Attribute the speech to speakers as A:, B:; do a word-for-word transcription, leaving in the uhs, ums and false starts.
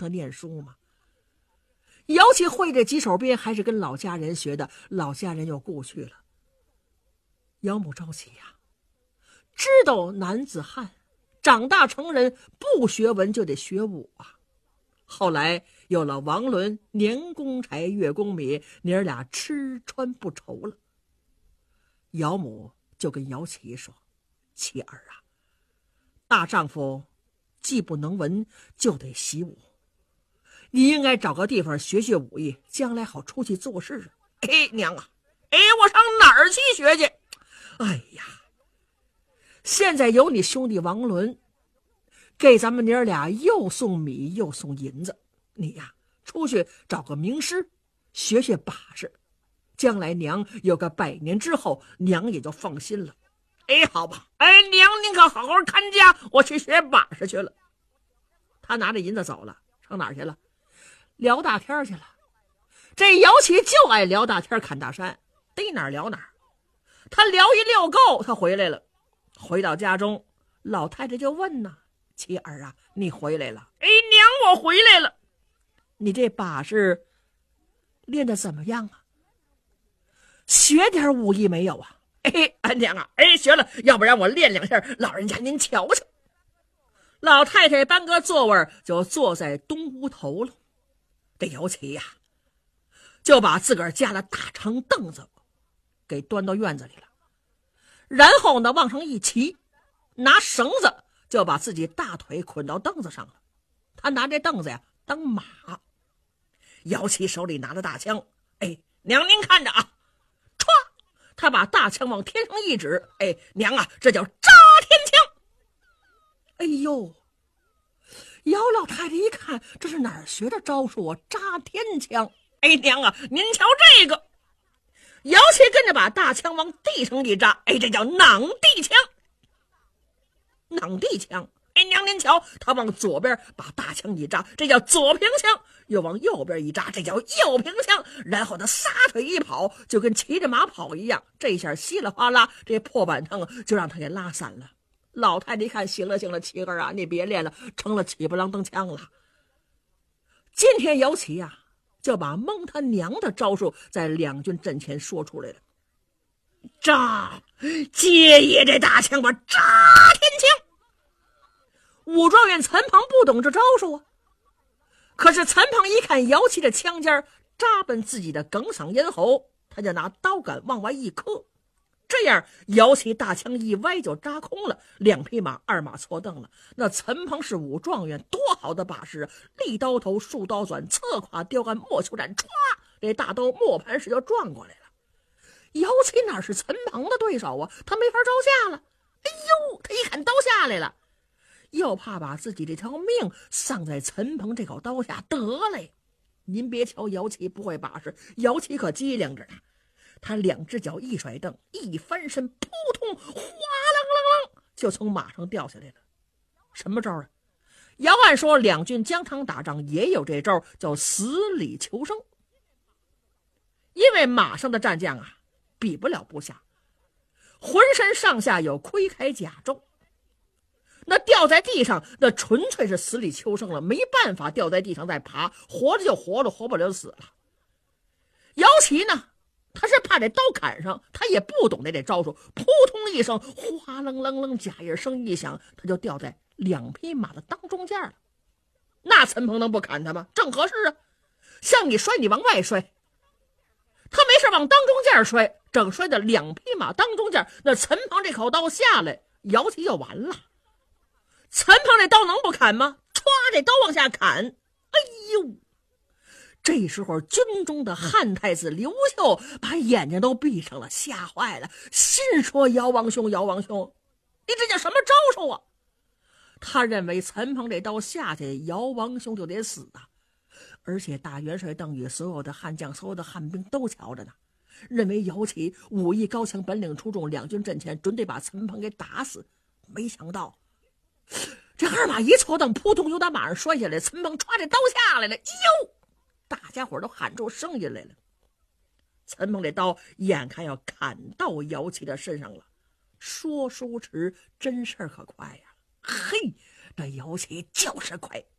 A: 他念书吗？姚启会这几手鞭还是跟老家人学的，老家人又故去了。姚母着急呀、啊，知道男子汉长大成人不学文就得学武啊。后来有了王伦年公柴月公米，娘儿俩吃穿不愁了。姚母就跟姚启说：启儿啊，大丈夫既不能文就得习武，你应该找个地方学学武艺，将来好出去做事。哎，娘啊，哎，我上哪儿去学去？哎呀，现在有你兄弟王伦给咱们娘俩又送米又送银子，你呀出去找个名师学学把式，将来娘有个百年之后，娘也就放心了。哎，好吧，哎，娘您可好好看家，我去学把式去了。他拿着银子走了，上哪儿去了？聊大天去了。这姚启就爱聊大天侃大山，逮哪儿聊哪儿。他聊一溜够，他回来了。回到家中，老太太就问呢：启儿啊，你回来了？哎，娘，我回来了。你这把式练得怎么样啊？学点武艺没有啊？哎，俺娘啊，哎，学了，要不然我练两下，老人家您瞧瞧。老太太搬个座位就坐在东屋头了。这姚启呀、啊，就把自个儿家的大长凳子给端到院子里了，然后呢往上一骑，拿绳子就把自己大腿捆到凳子上了。他拿这凳子呀当马。姚启手里拿着大枪，哎，娘您看着啊，歘，他把大枪往天上一指，哎，娘啊，这叫扎天枪。哎呦，姚老太太一看，这是哪儿学的招数啊？扎天枪。哎，娘啊，您瞧这个。姚启跟着把大枪往地上一扎，哎，这叫攮地枪。攮地枪，哎，娘您瞧，他往左边把大枪一扎，这叫左平枪，又往右边一扎，这叫右平枪。然后他撒腿一跑，就跟骑着马跑一样，这下稀里哗啦，这破板凳就让他给拉散了。老太太一看，行了行了，七儿啊，你别练了，成了起不啷登枪了。今天姚启呀、啊，就把蒙他娘的招数在两军阵前说出来了。扎，接爷这大枪吧，扎天枪。武状元陈鹏不懂这招数啊，可是陈鹏一看姚启的枪尖扎奔自己的哽嗓咽喉，他就拿刀杆往外一磕，这样姚启大枪一歪就扎空了，两匹马二马错蹬了。那陈鹏是武状元，多好的把式，立刀头竖刀转，侧胯雕鞍莫球斩，歘，这大刀磨盘式就撞过来了。姚启哪是陈鹏的对手啊，他没法招架了。哎呦，他一看刀下来了，又怕把自己这条命丧在陈鹏这口刀下，得嘞。您别瞧姚启不会把式，姚启可机灵着呢。他两只脚一甩蹬，一翻身，扑通，哗啷啷啷，就从马上掉下来了。什么招啊？姚按说两军疆场打仗也有这招，叫死里求生。因为马上的战将啊，比不了部下，浑身上下有盔铠甲胄，那掉在地上那纯粹是死里求生了，没办法掉在地上再爬，活着就活了，活不了就死了。姚启呢，他是怕这刀砍上，他也不懂得这招数，扑通一声，哗楞楞楞，甲叶声一响，他就掉在两匹马的当中间了。那陈鹏能不砍他吗？正合适啊，像你摔，你往外摔，他没事往当中间摔，正摔到两匹马当中间，那陈鹏这口刀下来，姚启就完了。陈鹏这刀能不砍吗？歘，这刀往下砍，哎呦！这时候军中的汉太子刘秀把眼睛都闭上了，吓坏了，心说姚王兄，姚王兄，你这叫什么招数啊？他认为陈鹏这刀下去，姚王兄就得死啊！而且大元帅邓禹所有的汉将，所有的汉兵都瞧着呢，认为姚启武艺高强，本领出众，两军阵前准得把陈鹏给打死。没想到这二马一错蹬，扑通由打马上摔下来，陈鹏歘这刀下来了，哟！大家伙都喊出声音来了。陈鹏这刀眼看要砍到姚启的身上了，说时迟，真事儿可快呀！嘿，这姚启就是快，